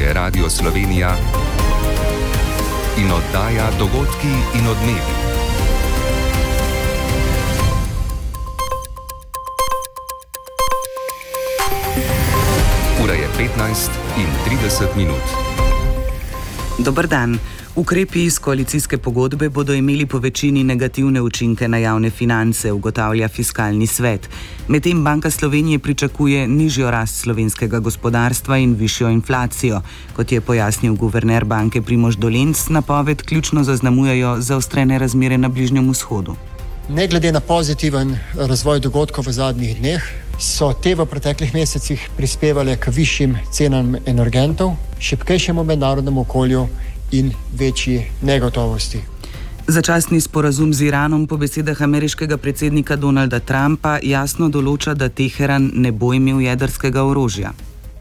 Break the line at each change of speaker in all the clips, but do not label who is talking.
je Radio Slovenija in oddaja Dogodki in odmevi. Ura je 15:30.
Dober dan. Ukrepi iz koalicijske pogodbe bodo imeli po večini negativne učinke na javne finance, ugotavlja Fiskalni svet. Medtem Banka Slovenije pričakuje nižjo rast slovenskega gospodarstva in višjo inflacijo. Kot je pojasnil guverner banke Primož Dolenc, napoved ključno zaznamujejo zaostrene razmere na Bližnjem vzhodu.
Ne glede na pozitiven razvoj dogodkov v zadnjih dneh, so te v preteklih mesecih prispevale k višjim cenam energentov, šibkejšemu mednarodnemu okolju in večji negotovosti.
Začasni sporazum z Iranom po besedah ameriškega predsednika Donalda Trumpa jasno določa, da Teheran ne bo imel jedrskega orožja.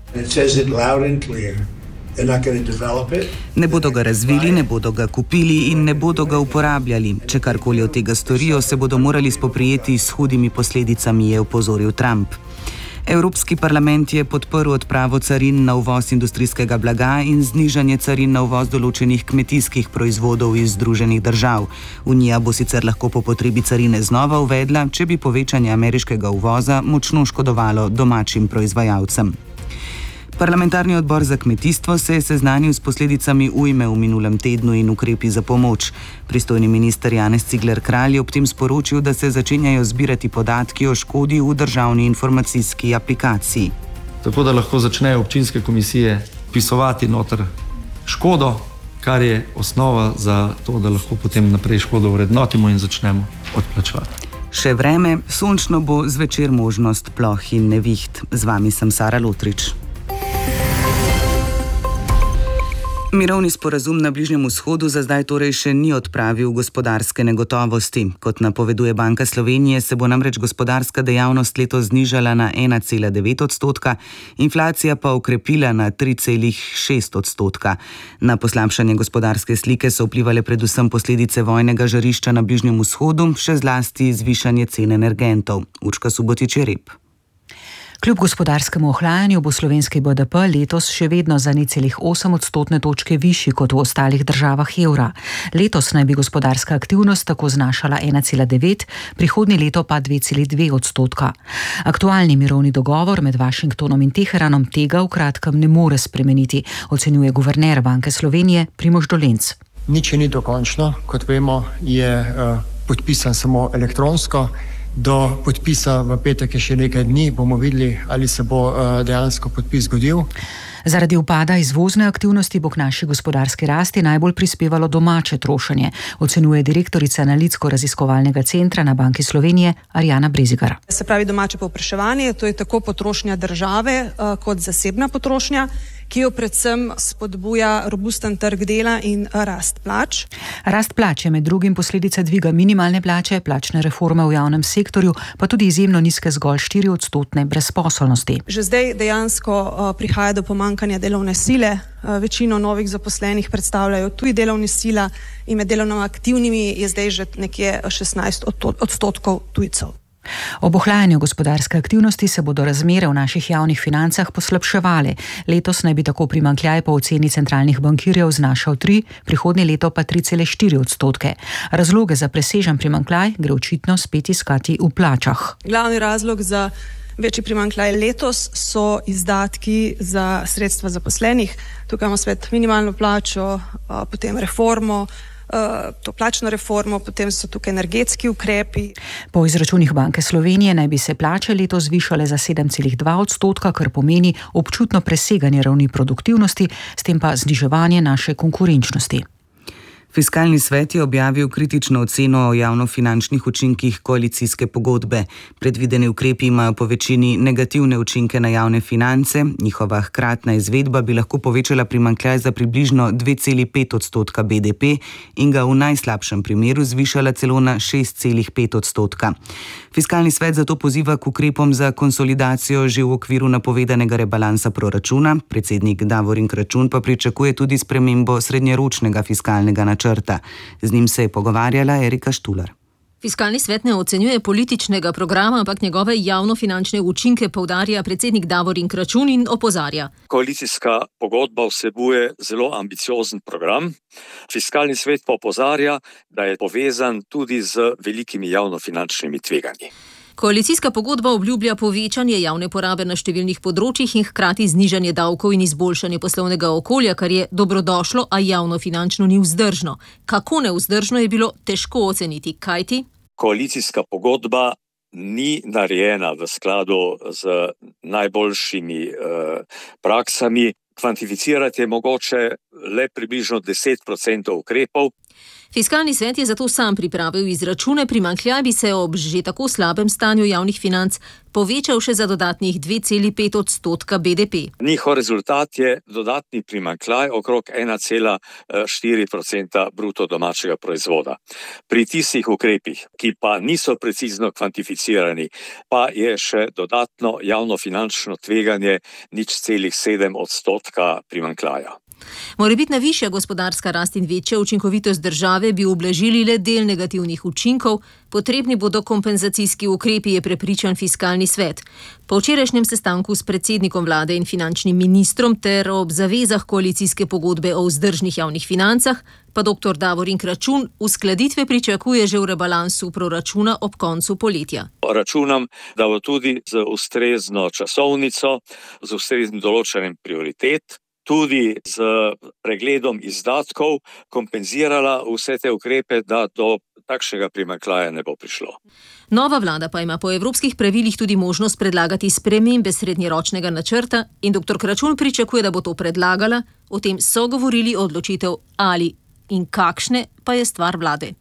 Ne bodo ga razvili, ne bodo ga kupili in ne bodo ga uporabljali. Če karkoli od tega storijo, se bodo morali spoprijeti s hudimi posledicami, je opozoril Trump. Evropski parlament je podprl odpravo carin na uvoz industrijskega blaga in znižanje carin na uvoz določenih kmetijskih proizvodov iz Združenih držav. Unija bo sicer lahko po potrebi carine znova uvedla, če bi povečanje ameriškega uvoza močno škodovalo domačim proizvajalcem. Parlamentarni odbor za kmetijstvo se je seznanil s posledicami ujme v minulem tednu in ukrepi za pomoč. Pristojni minister Janez Cigler Kralj je ob tem sporočil, da se začenjajo zbirati podatki o škodi v državni informacijski aplikaciji.
Tako da lahko začnejo občinske komisije vpisovati noter škodo, kar je osnova za to, da lahko potem naprej škodo vrednotimo in začnemo odplačevati.
Še vreme, sončno bo zvečer možnost ploh in neviht. Z vami sem Sara Lotrič. Mirovni sporazum na Bližnjem vzhodu za zdaj torej še ni odpravil gospodarske negotovosti. Kot napoveduje Banka Slovenije, se bo namreč gospodarska dejavnost letos znižala na 1,9%, inflacija pa okrepila na 3,6%. Na poslabšanje gospodarske slike so vplivale predvsem posledice vojnega žarišča na Bližnjem vzhodu, še zlasti zvišanje cen energentov. Urška Subotič-Jereb.
Kljub gospodarskemu ohlajanju bo slovenski BDP letos še vedno za 0,8 odstotne točke višji kot v ostalih državah evra. Letos naj bi gospodarska aktivnost tako znašala 1,9, prihodnje leto pa 2,2 odstotka. Aktualni mirovni dogovor med Washingtonom in Teheranom tega v kratkem ne more spremeniti, ocenjuje guverner Banke Slovenije Primož Dolenc.
Nič ni dokončno, kot vemo, je podpisan samo elektronsko. Do podpisa v petek je še nekaj dni, bomo videli, ali se bo dejansko podpis zgodil.
Zaradi upada izvozne aktivnosti bo k naši gospodarski rasti najbolj prispevalo domače trošenje, ocenjuje direktorica Analitsko-raziskovalnega centra na Banki Slovenije Arjana Brezigar.
Se pravi domače povpraševanje, to je tako potrošnja države kot zasebna potrošnja, ki jo predvsem spodbuja robusten trg dela in rast plač.
Rast plač je med drugim posledica dviga minimalne plače, plačne reforme v javnem sektorju, pa tudi izjemno nizke zgolj 4% brezposelnosti.
Že zdaj dejansko prihaja do pomanjkanja delovne sile. Večino novih zaposlenih predstavljajo tuji delovni sila in med delovno aktivnimi je zdaj že nekje 16% tujcev.
Ob ohlajanju gospodarske aktivnosti se bodo razmere v naših javnih financah poslabševale. Letos naj bi tako primanjkljaj po oceni centralnih bankirjev znašal 3, prihodnje leto pa 3,4%. Razloge za presežen primanjkljaj gre očitno spet iskati v plačah.
Glavni razlog za večji primanjkljaj letos so izdatki za sredstva zaposlenih. Tukaj imamo spet minimalno plačo, potem reformo, to plačno reformo, potem so tukaj energetski ukrepi.
Po izračunih Banke Slovenije naj bi se plače letos zvišale za 7,2%, kar pomeni občutno preseganje ravni produktivnosti, s tem pa zniževanje naše konkurenčnosti.
Fiskalni svet je objavil kritično oceno o javnofinančnih učinkih koalicijske pogodbe. Predvideni ukrepi imajo po večini negativne učinke na javne finance, njihova hkratna izvedba bi lahko povečala primanjkljaj za približno 2,5% BDP in ga v najslabšem primeru zvišala celo na 6,5%. Fiskalni svet zato poziva k ukrepom za konsolidacijo že v okviru napovedanega rebalansa proračuna. Predsednik Davorin Kračun pa pričakuje tudi spremembo srednjeročnega fiskalnega načrta. Z njim se je pogovarjala Erika Štular.
Fiskalni svet ne ocenjuje političnega programa, ampak njegove javnofinančne učinke poudarja predsednik Davorin Kračun in opozarja.
Koalicijska pogodba vsebuje zelo ambiciozen program. Fiskalni svet pa opozarja, da je povezan tudi z velikimi javnofinančnimi tveganji.
Koalicijska pogodba obljublja povečanje javne porabe na številnih področjih in hkrati znižanje davkov in izboljšanje poslovnega okolja, kar je dobrodošlo, a javnofinančno ni vzdržno. Kako nevzdržno je bilo težko oceniti, kajti?
Koalicijska pogodba ni narejena v skladu z najboljšimi praksami. Kvantificirati je mogoče le približno 10% ukrepov.
Fiskalni svet je zato sam pripravil izračune, primanjkljaj bi se ob že tako slabem stanju javnih financ povečal še za dodatnih 2,5% BDP.
Njihov rezultat je dodatni primanjkljaj okrog 1,4% bruto domačega proizvoda. Pri tistih ukrepih, ki pa niso precizno kvantificirani, pa je še dodatno javnofinančno tveganje 0,7% primanjkljaja.
Morebitna višja gospodarska rast in večja učinkovitost države bi ublažili le del negativnih učinkov, potrebni bodo kompenzacijski ukrepi, je prepričan fiskalni svet. Po včerajšnjem sestanku s predsednikom vlade in finančnim ministrom ter ob zavezah koalicijske pogodbe o vzdržnih javnih financah, pa dr. Davorin Kračun uskladitve pričakuje že v rebalansu proračuna ob koncu poletja.
Računam, da bo tudi z ustrezno časovnico, z ustreznim določenjem prioritet, tudi z pregledom izdatkov kompenzirala vse te ukrepe, da do takšnega primanjkljaja ne bo prišlo.
Nova vlada pa ima po evropskih pravilih tudi možnost predlagati spremembe srednjeročnega načrta in dr. Kračun pričakuje, da bo to predlagala. O tem so govorili, odločitev ali in kakšne pa je stvar vlade.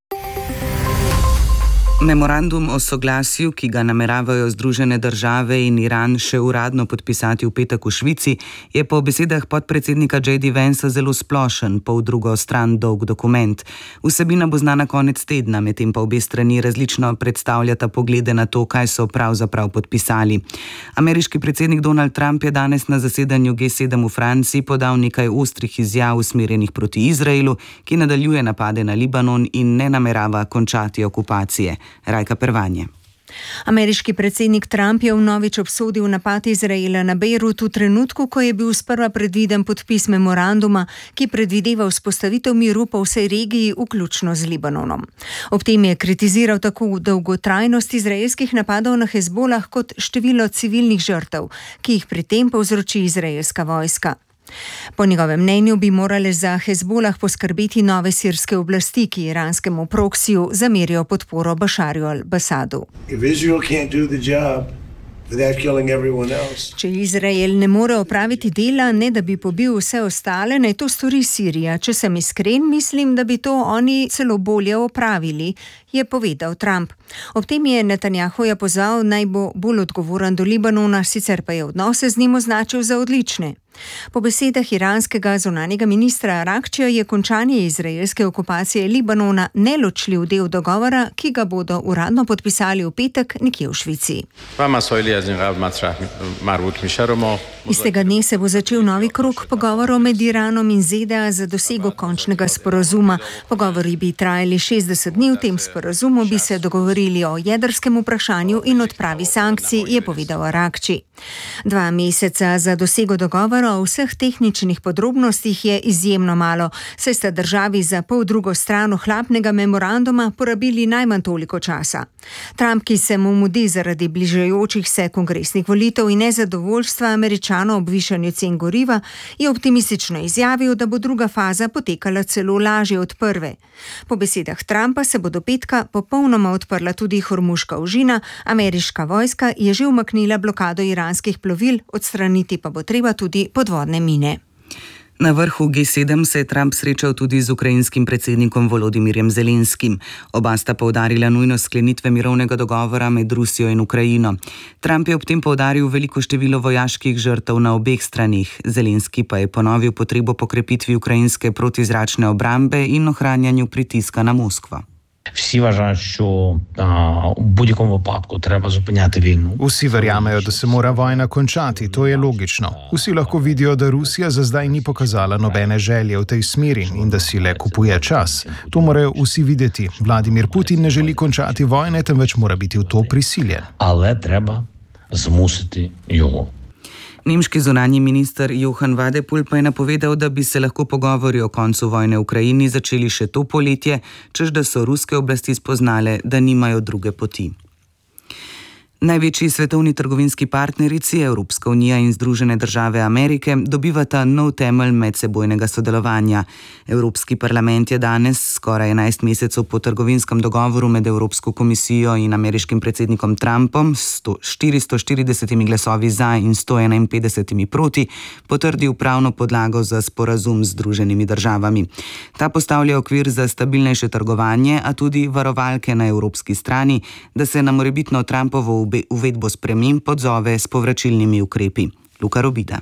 Memorandum o soglasju, ki ga nameravajo Združene države in Iran še uradno podpisati v petek v Švici, je po besedah podpredsednika J.D. Vansa zelo splošen, poldrugo stran dolg dokument. Vsebina bo znana konec tedna, medtem pa obe strani različno predstavljata poglede na to, kaj so pravzaprav podpisali. Ameriški predsednik Donald Trump je danes na zasedanju G7 v Franciji podal nekaj ostrih izjav usmerjenih proti Izraelu, ki nadaljuje napade na Libanon in ne namerava končati okupacije. Rajka Pervanje.
Ameriški predsednik Trump je vnovič obsodil napad Izraela na Bejrut v trenutku, ko je bil sprva predviden podpis memoranduma, ki predvideva vzpostavitev miru po vsej regiji, vključno z Libanonom. Ob tem je kritiziral tako dolgotrajnost izraelskih napadov na Hezbolah kot število civilnih žrtev, ki jih pri tem povzroči izraelska vojska. Po njegovem mnenju bi morale za Hezbolah poskrbeti nove sirske oblasti, ki iranskemu proksiju zamerijo podporo Bašarju al-Asadu. Če Izrael ne more opraviti dela, ne da bi pobil vse ostale, naj to stori Sirija. Če sem iskren, mislim, da bi to oni celo bolje opravili, je povedal Trump. Ob tem je Netanjahuja pozval, naj bo bolj odgovoren do Libanona, sicer pa je odnose z njim označil za odlične. Po besedah iranskega zunanjega ministra Arakčija je končanje izraelske okupacije Libanona neločljiv del dogovora, ki ga bodo uradno podpisali v petek nekje v Švici. Istega dne se bo začel novi krog pogovorov med Iranom in ZDA za dosego končnega sporazuma. Pogovori bi trajali 60 dni, v tem sporazumu bi se dogovorili o jedrskem vprašanju in odpravi sankcij, je povedal Arakči. 2 meseca za dosego dogovora o vseh tehničnih podrobnostih je izjemno malo, saj sta državi za poldrugo stran ohlapnega memoranduma porabili najmanj toliko časa. Trump, ki se mu mudi zaradi bližajočih se kongresnih volitev in nezadovoljstva Američanov ob višanju cen goriva, je optimistično izjavil, da bo druga faza potekala celo lažje od prve. Po besedah Trumpa se bo do petka popolnoma odprla tudi Hormuška ožina, ameriška vojska je že umaknila blokado iranskih plovil, odstraniti pa bo treba tudi podvodne mine.
Na vrhu G7 se je Trump srečal tudi z ukrajinskim predsednikom Volodimirjem Zelenskim. Oba sta poudarila nujnost sklenitve mirovnega dogovora med Rusijo in Ukrajino. Trump je ob tem poudaril veliko število vojaških žrtev na obeh stranih. Zelenski pa je ponovil potrebo po krepitvi ukrajinske protizračne obrambe in ohranjanju pritiska na Moskvo.
Всі вважають, що в будь-якому випадку треба зупиняти війну.
Vsi verjamejo, da se mora vojna končati, to je logično. Vsi lahko vidijo, da Rusija za zdaj ni pokazala nobene želje v tej smeri in da si le kupuje čas. To morajo vsi videti. Vladimir Putin ne želi končati vojne, temveč mora biti v to prisiljen.
Але треба змусити його.
Nemški zunanji minister Johann Wadephul pa je napovedal, da bi se lahko pogovori o koncu vojne v Ukrajini začeli še to poletje, čež da so ruske oblasti spoznale, da nimajo druge poti. Največji svetovni trgovinski partnerici, Evropska unija in Združene države Amerike, dobivata nov temelj medsebojnega sodelovanja. Evropski parlament je danes, skoraj 11 mesecev po trgovinskem dogovoru med Evropsko komisijo in ameriškim predsednikom Trumpom, s 440 glasovi za in 151 proti, potrdil pravno podlago za sporazum z Združenimi državami. Ta postavlja okvir za stabilnejše trgovanje, a tudi varovalke na evropski strani, da se na morebitno Trumpovo uvedbo sprememb odzove s povračilnimi ukrepi. Luka Robida.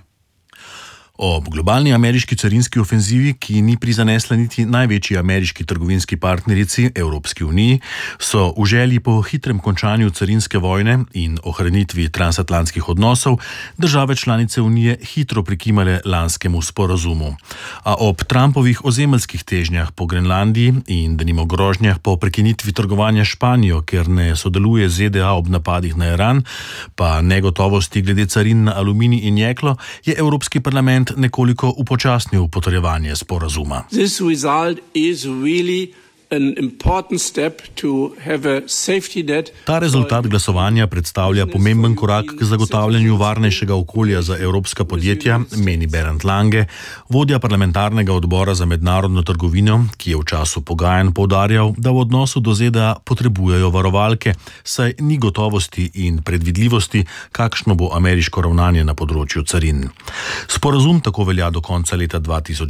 Ob globalni ameriški carinski ofenzivi, ki ni prizanesla niti največji ameriški trgovinski partnerici, Evropski uniji, so v želji po hitrem končanju carinske vojne in ohranitvi transatlantskih odnosov države članice unije hitro prikimale lanskemu sporazumu. A ob Trumpovih ozemeljskih težnjah po Grenlandiji in denimo grožnjah po prekinitvi trgovanja s Španijo, ker ne sodeluje ZDA ob napadih na Iran, pa negotovosti glede carin na aluminij in jeklo, je Evropski parlament nekoliko upočasnil potrjevanje sporazuma.
This result is really an important step to have a safety net.
Ta rezultat glasovanja predstavlja pomemben korak k zagotavljanju varnejšega okolja za evropska podjetja, meni Bernd Lange, vodja parlamentarnega odbora za mednarodno trgovino, ki je v času pogajanj poudarjal, da v odnosu do ZDA potrebujejo varovalke, saj ni gotovosti in predvidljivosti, kakšno bo ameriško ravnanje na področju carin. Sporazum tako velja do konca leta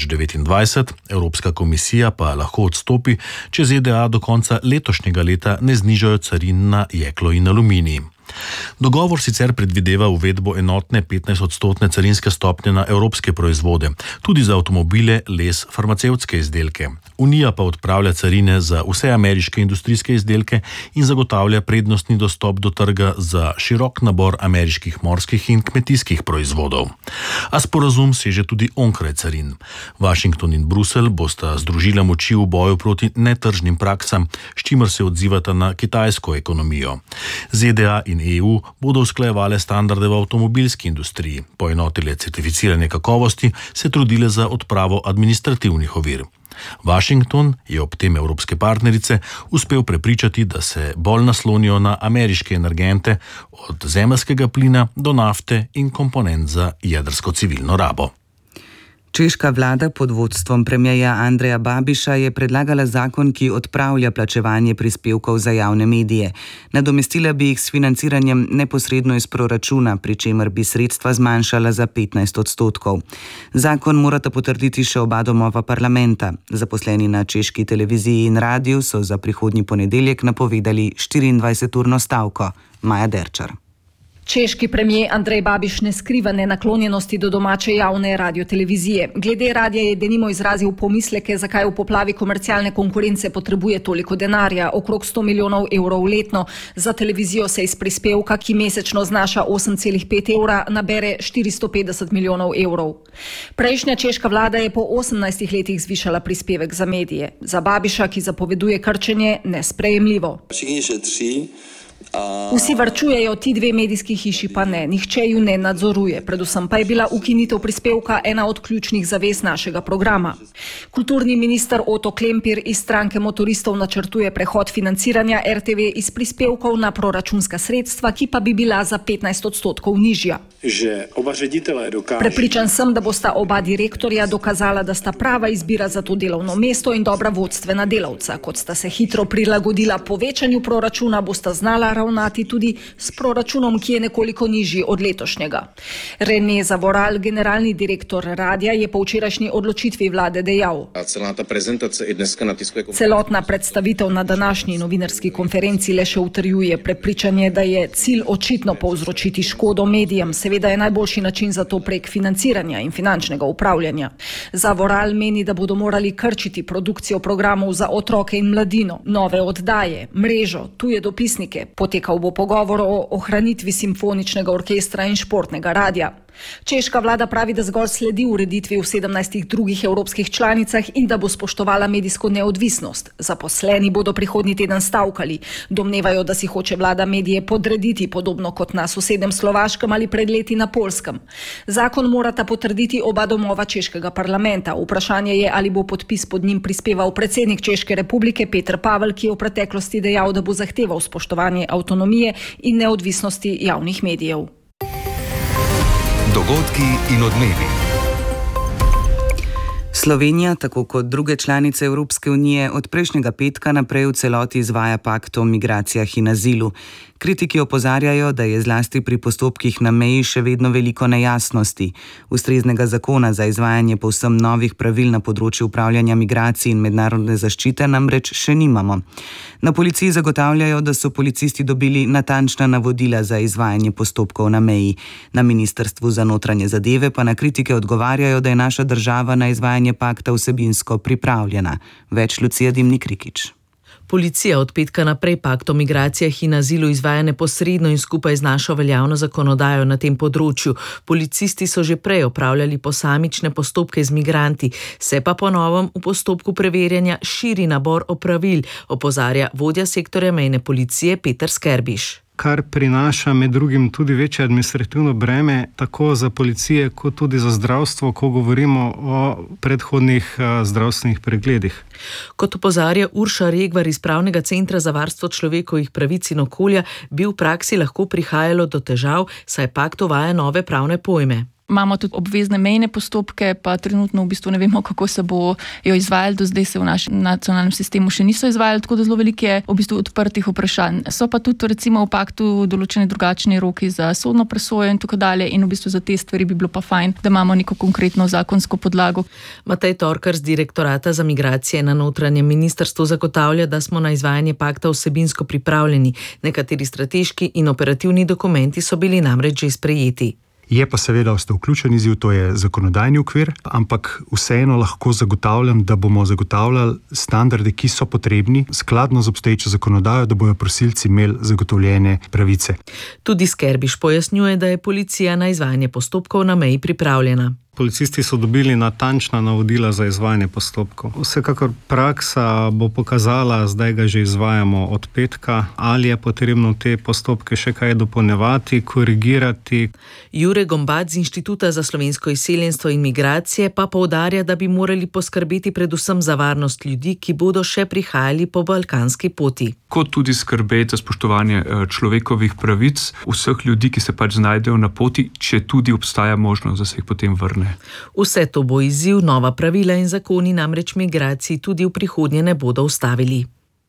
2029, Evropska komisija pa lahko odstopi, če ZDA do konca letošnjega leta ne znižajo carin na jeklo in aluminij. Dogovor sicer predvideva uvedbo enotne 15-odstotne carinske stopnje na evropske proizvode, tudi za avtomobile, les, farmacevtske izdelke. Unija pa odpravlja carine za vse ameriške industrijske izdelke in zagotavlja prednostni dostop do trga za širok nabor ameriških morskih in kmetijskih proizvodov. A sporazum seže tudi onkraj carin. Washington in Bruselj bosta združila moči v boju proti netržnim praksam, s čimer se odzivata na kitajsko ekonomijo. ZDA in EU bodo usklajevale standarde v avtomobilski industriji, poenotile certificiranje kakovosti, se trudile za odpravo administrativnih ovir. Washington je ob tem evropske partnerice uspel prepričati, da se bolj naslonijo na ameriške energente, od zemeljskega plina do nafte in komponent za jedrsko civilno rabo.
Češka vlada pod vodstvom premierja Andreja Babiša je predlagala zakon, ki odpravlja plačevanje prispevkov za javne medije. Nadomestila bi jih s financiranjem neposredno iz proračuna, pri čemer bi sredstva zmanjšala za 15%. Zakon morata potrditi še oba domova parlamenta. Zaposleni na češki televiziji in radiju so za prihodnji ponedeljek napovedali 24-urno stavko. Maja Derčar.
Češki premijer Andrej Babiš ne skriva nenaklonjenosti do domače javne radiotelevizije. Glede radija je denimo izrazil pomisleke, zakaj v poplavi komercialne konkurence potrebuje toliko denarja, okrog 100 milijonov evrov letno. Za televizijo se iz prispevka, ki mesečno znaša 8,5 evra, nabere 450 milijonov evrov. Prejšnja češka vlada je po 18 letih zvišala prispevek za medije. Za Babiša, ki zapoveduje krčenje, nesprejemljivo. Vsi varčujejo, ti dve medijski hiši pa ne, nihče ju ne nadzoruje, predvsem pa je bila ukinitev prispevka ena od ključnih zavez našega programa. Kulturni minister Otto Klempir iz stranke motoristov načrtuje prehod financiranja RTV iz prispevkov na proračunska sredstva, ki pa bi bila za 15% nižja. Prepričan sem, da bosta oba direktorja dokazala, da sta prava izbira za to delovno mesto in dobra vodstvena delavca. Kot sta se hitro prilagodila povečanju proračuna, bosta znala morala ravnati tudi s proračunom, ki je nekoliko nižji od letošnjega. René Zavoral, generalni direktor radia, je po včerajšnji odločitvi vlade dejal: Celotna predstavitev na današnji novinarski konferenci le še utrjuje prepričanje, da je cilj očitno povzročiti škodo medijem. Seveda je najboljši način za to prek financiranja in finančnega upravljanja. Zavoral meni, da bodo morali krčiti produkcijo programov za otroke in mladino, nove oddaje, mrežo, tuje dopisnike. Potekal bo pogovor o ohranitvi simfoničnega orkestra in športnega radia. Češka vlada pravi, da zgolj sledi ureditvi v 17 drugih evropskih članicah in da bo spoštovala medijsko neodvisnost. Zaposleni bodo prihodnji teden stavkali. Domnevajo, da si hoče vlada medije podrediti, podobno kot na sosednjem Slovaškem ali pred leti na Poljskem. Zakon morata potrditi oba domova češkega parlamenta. Vprašanje je, ali bo podpis pod njim prispeval predsednik Češke republike Petr Pavel, ki je v preteklosti dejal, da bo zahteval spoštovanje avtonomije in neodvisnosti javnih medijev.
Dogodki in odmevi.
Slovenija, tako kot druge članice Evropske unije, od prejšnjega petka naprej v celoti izvaja pakt o migracijah in azilu. Kritiki opozarjajo, da je zlasti pri postopkih na meji še vedno veliko nejasnosti. Ustreznega zakona za izvajanje povsem novih pravil na področju upravljanja migracij in mednarodne zaščite namreč še nimamo. Na policiji zagotavljajo, da so policisti dobili natančna navodila za izvajanje postopkov na meji. Na Ministrstvu za notranje zadeve pa na kritike odgovarjajo, da je naša država na izvajanje pakta vsebinsko pripravljena. Več Lucija Dimnik Rikič.
Policija od petka naprej pakt o migracijah in azilu izvaja neposredno in skupaj z našo veljavno zakonodajo na tem področju. Policisti so že prej opravljali posamične postopke z migranti, se pa po novem v postopku preverjanja širi nabor opravil, opozarja vodja sektorja mejne policije Peter Skerbiš.
Kar prinaša med drugim tudi večje administrativno breme, tako za policije, kot tudi za zdravstvo, ko govorimo o predhodnih zdravstvenih pregledih.
Kot opozarja Urša Regvar iz Pravnega centra za varstvo človekovih pravic in okolja, bi v praksi lahko prihajalo do težav, saj pakt uvaja nove pravne pojme.
Imamo tudi obvezne mejne postopke, pa trenutno v bistvu ne vemo, kako se bo jo izvajali. Do zdaj se v našem nacionalnem sistemu še niso izvajali, tako da zelo veliko je v bistvu odprtih vprašanj. So pa tudi recimo v paktu določeni drugačni roki za sodno presojo in tako dalje in v bistvu za te stvari bi bilo pa fajn, da imamo neko konkretno zakonsko podlago.
Matej Torkar z Direktorata za migracije na notranjem ministrstvu zagotavlja, da smo na izvajanje pakta vsebinsko pripravljeni. Nekateri strateški in operativni dokumenti so bili namreč že sprejeti.
Je pa seveda ostal vključen izziv, to je zakonodajni okvir, ampak vseeno lahko zagotavljam, da bomo zagotavljali standarde, ki so potrebni, skladno z obstoječo zakonodajo, da bojo prosilci imeli zagotovljene pravice.
Tudi Skerbiš pojasnjuje, da je policija na izvajanje postopkov na meji pripravljena.
Policisti so dobili natančna navodila za izvajanje postopkov. Vsekakor praksa bo pokazala, zdaj ga že izvajamo od petka, ali je potrebno te postopke še kaj dopolnjevati, korigirati.
Jure Gombat z Inštituta za slovensko izseljenstvo in migracije pa poudarja, da bi morali poskrbeti predvsem za varnost ljudi, ki bodo še prihajali po balkanski poti.
Kot tudi skrbeti za spoštovanje človekovih pravic vseh ljudi, ki se pač znajdejo na poti, če tudi obstaja možnost, da se jih potem vrne.
Vse to bo izziv, nova pravila in zakoni namreč migracij tudi v prihodnje ne bodo ustavili.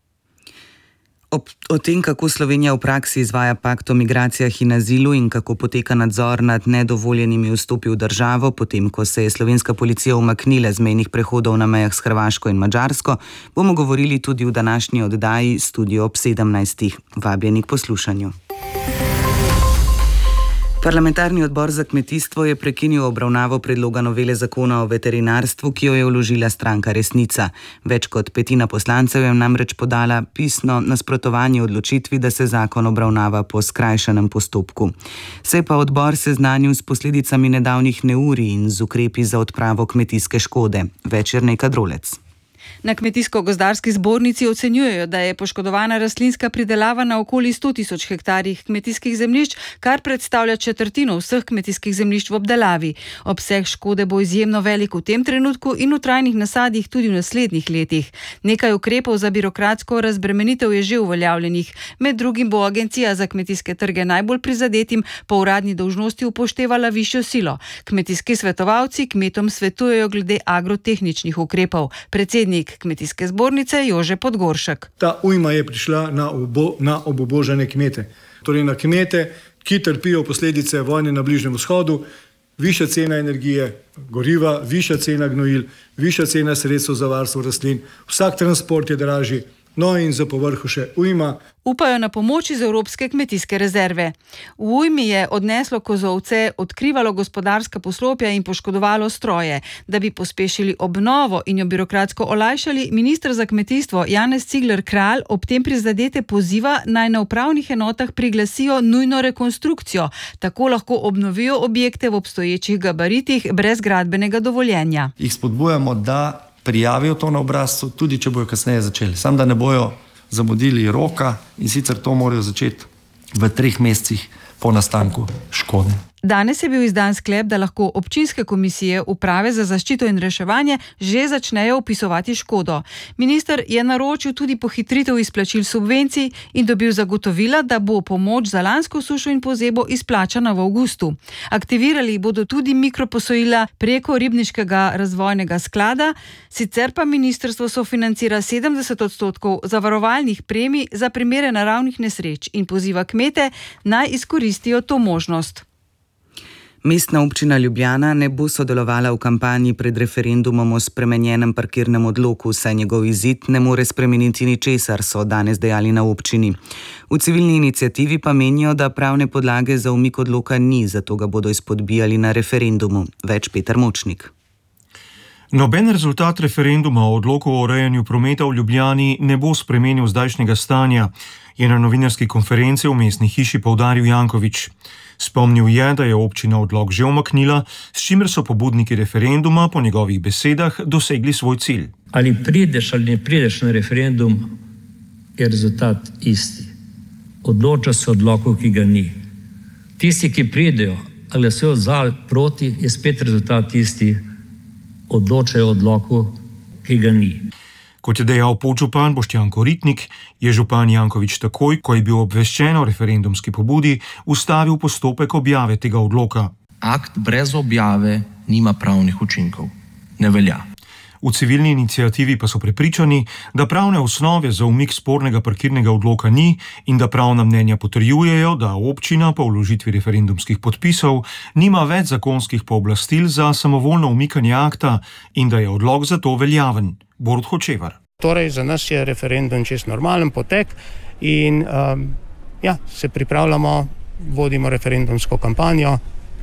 O tem, kako Slovenija v praksi izvaja pakt o migracijah in azilu in kako poteka nadzor nad nedovoljenimi vstopi v državo, potem ko se je slovenska policija umaknila z mejnih prehodov na mejah s Hrvaško in Madžarsko, bomo govorili tudi v današnji oddaji Studio ob 17. Vabljeni k poslušanju. Parlamentarni odbor za kmetijstvo je prekinil obravnavo predloga novele zakona o veterinarstvu, ki jo je vložila stranka Resnica. Več kot petina poslancev je namreč podala pisno nasprotovanje odločitvi, da se zakon obravnava po skrajšanem postopku. Se je pa odbor seznanil s posledicami nedavnih neurij in z ukrepi za odpravo kmetijske škode. Več Jernej Kadrolec.
Na Kmetijsko-gozdarski zbornici ocenjujejo, da je poškodovana rastlinska pridelava na okoli 100 tisoč hektarjih kmetijskih zemljišč, kar predstavlja četrtino vseh kmetijskih zemljišč v obdelavi. Obseg škode bo izjemno velik v tem trenutku in v trajnih nasadih tudi v naslednjih letih. Nekaj ukrepov za birokratsko razbremenitev je že uveljavljenih. Med drugim bo Agencija za kmetijske trge najbolj prizadetim po uradni dolžnosti upoštevala višjo silo. Kmetijski svetovalci kmetom svetujejo glede agrotehničnih ukrepov. Predsednik predsednik Kmetijske zbornice Jože Podgoršek.
Ta ujma je prišla na obubožane kmete. Torej na kmete, ki trpijo posledice vojne na Bližnjem vzhodu, višja cena energije, goriva, višja cena gnojil, višja cena sredstev za varstvo rastlin, vsak transport je dražji, no in za povrhu še ujma.
Upajo na pomoč iz Evropske kmetijske rezerve. V ujmi je odneslo kozovce, odkrivalo gospodarska poslopja in poškodovalo stroje. Da bi pospešili obnovo in jo birokratsko olajšali, minister za kmetijstvo Janez Cigler Kralj ob tem prizadete poziva, naj na upravnih enotah priglasijo nujno rekonstrukcijo. Tako lahko obnovijo objekte v obstoječih gabaritih brez gradbenega dovoljenja.
Jih spodbujamo, da prijavijo to na obrazcu, tudi če bojo kasneje začeli. Sam da ne bojo zamudili roka in sicer to morajo začeti v 3 mesecih po nastanku škode.
Danes je bil izdan sklep, da lahko občinske komisije Uprave za zaščito in reševanje že začnejo opisovati škodo. Minister je naročil tudi pohitritev izplačil subvencij in dobil zagotovila, da bo pomoč za lansko sušo in pozebo izplačana v avgustu. Aktivirali bodo tudi mikroposojila preko Ribniškega razvojnega sklada, sicer pa ministrstvo sofinancira 70% zavarovalnih premij za primere naravnih nesreč in poziva kmete, naj izkoristijo to možnost.
Mestna občina Ljubljana ne bo sodelovala v kampanji pred referendumom o spremenjenem parkirnem odloku, saj njegov izid ne more spremeniti ničesar, so danes dejali na občini. V civilni iniciativi pa menijo, da pravne podlage za umik odloka ni, zato ga bodo izpodbijali na referendumu. Več Peter Močnik.
Noben rezultat referenduma o odloku o urejanju prometa v Ljubljani ne bo spremenil zdajšnjega stanja, je na novinarski konferenci v mestni hiši poudaril Janković. Spomnil je, da je občina odlok že umaknila, s čimer so pobudniki referenduma po njegovih besedah dosegli svoj cilj.
Ali prideš ali ne prideš na referendum, je rezultat isti. Odloča se odloku, ki ga ni. Tisti, ki pridejo ali glasujejo za ali proti, je spet rezultat isti. Odločajo odloku, ki ga ni.
Kot je dejal podžupan Boštjan Koritnik, je župan Janković takoj, ko je bil obveščen o referendumski pobudi, ustavil postopek objave tega odloka.
Akt brez objave nima pravnih učinkov. Ne velja.
V civilni iniciativi pa so prepričani, da pravne osnove za umik spornega parkirnega odloka ni in da pravna mnenja potrjujejo, da občina po vložitvi referendumskih podpisov nima več zakonskih pooblastil za samovoljno umikanje akta in da je odlok zato veljaven. Borut Hočevar.
Torej, za nas je referendum čist normalen potek in se pripravljamo, vodimo referendumsko kampanjo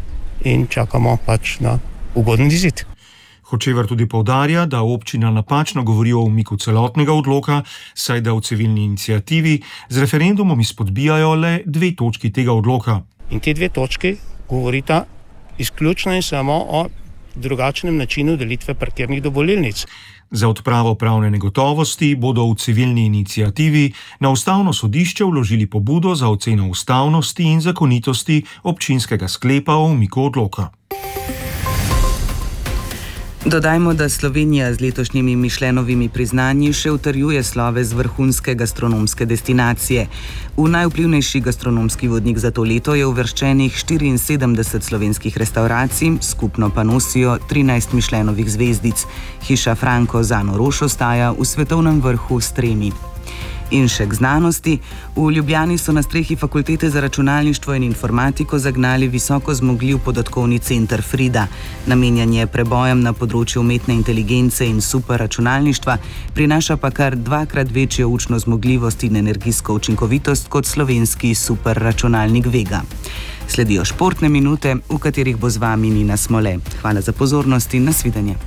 in čakamo pač na ugoden izid.
Hočevar tudi poudarja, da občina napačno govori o umiku celotnega odloka, saj da v civilni iniciativi z referendumom izpodbijajo le 2 točki tega odloka.
In te 2 točki govorita izključno in samo o drugačnem načinu delitve parkirnih dovolilnic.
Za odpravo pravne negotovosti bodo v civilni iniciativi na Ustavno sodišče vložili pobudo za oceno ustavnosti in zakonitosti občinskega sklepa o umiku odloka.
Dodajmo, da Slovenija z letošnjimi Michelinovimi priznanji še utrjuje sloves vrhunske gastronomske destinacije. V najvplivnejši gastronomski vodnik za to leto je uvrščenih 74 slovenskih restavracij, skupno pa nosijo 13 Michelinovih zvezdic. Hiša Franko z Ano Roš ostaja v svetovnem vrhu s 3. In še k znanosti. V Ljubljani so na strehi Fakultete za računalništvo in informatiko zagnali visoko zmogljiv podatkovni center Frida. Namenjen je prebojem na področju umetne inteligence in superračunalništva, prinaša pa kar 2-krat večjo učno zmogljivost in energijsko učinkovitost kot slovenski superračunalnik Vega. Sledijo športne minute, v katerih bo z vami Nina Smole. Hvala za pozornost in nasvidenje.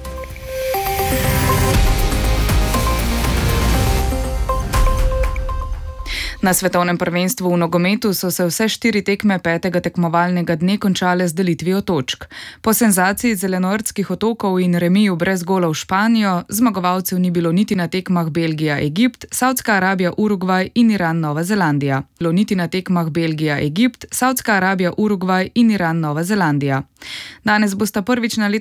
Na svetovnem prvenstvu v nogometu so se vse 4 tekme 5. tekmovalnega dne končale z delitvijo točk. Po senzaciji Zelenortskih otokov in remiju brez gola v Španijo, zmagovalcev ni bilo niti na tekmah Belgija-Egipt, Saudska Arabija-Urugvaj in Iran-Nova Zelandija. Niti na tekmah Belgija-Egipt, Saudska Arabija-Urugvaj in Iran-Nova Zelandija. Danes bosta prvič na